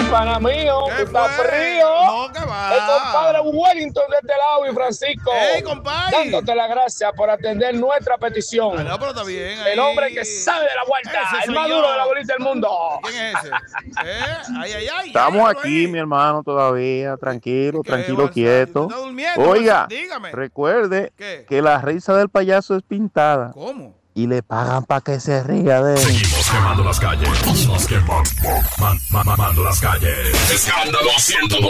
pana mío, ¿Qué está fue? frío. No, que va. El compadre Wellington de este lado y Francisco. ¡Ey, compadre! Dándote las gracias por atender nuestra petición. Ah, no, pero está bien. El ahí. hombre que sabe de la vuelta, Ese el soy más yo. duro de la bolita del mundo. ¿Quién es ese? Ay, ay, ay. Estamos déjalo aquí, ahí. mi hermano, todavía, tranquilo, ¿Qué, tranquilo, Gonzalo? quieto. ¿Usted está durmiendo, Oiga, Gonzalo? Dígame. recuerde ¿Qué? que la risa del payaso es pintada ¿Cómo? y le pagan para que se ría de él. Seguimos quemando las calles. Más quemando las calles. Escándalo 102.